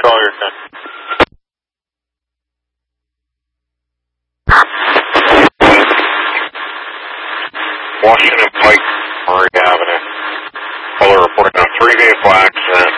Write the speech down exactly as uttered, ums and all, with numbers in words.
call your ten. Washington Pike, Murray Avenue. Caller reporting a three vehicle accident